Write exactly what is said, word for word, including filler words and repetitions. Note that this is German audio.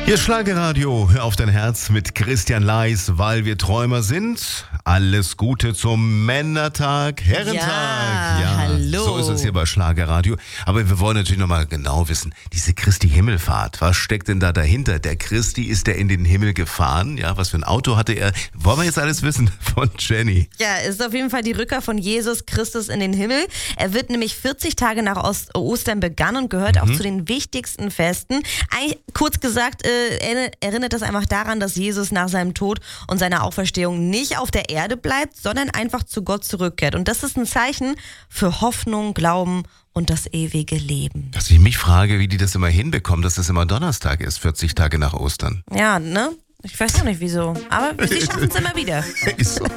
Ihr Schlagerradio, hör auf dein Herz mit Christian Leis, weil wir Träumer sind. Alles Gute zum Männertag, Herrentag. Ja, hallo. So ist es hier bei Schlagerradio. Aber wir wollen natürlich nochmal genau wissen, diese Christi-Himmelfahrt, was steckt denn da dahinter? Der Christi, ist der in den Himmel gefahren? Ja, was für ein Auto hatte er? Wollen wir jetzt alles wissen von Jenny? Ja, ist auf jeden Fall die Rückkehr von Jesus Christus in den Himmel. Er wird nämlich vierzig Tage nach Ost- Ostern begangen und gehört Mhm. auch zu den wichtigsten Festen. Eigentlich, kurz gesagt, äh, erinnert das einfach daran, dass Jesus nach seinem Tod und seiner Auferstehung nicht auf der Erde bleibt, sondern einfach zu Gott zurückkehrt. Und das ist ein Zeichen für Hoffnung, Glauben und das ewige Leben. Dass ich mich frage, wie die das immer hinbekommen, dass es immer Donnerstag ist, vierzig Tage nach Ostern. Ja, ne? Ich weiß auch nicht wieso, aber sie schaffen es immer wieder. Ist so.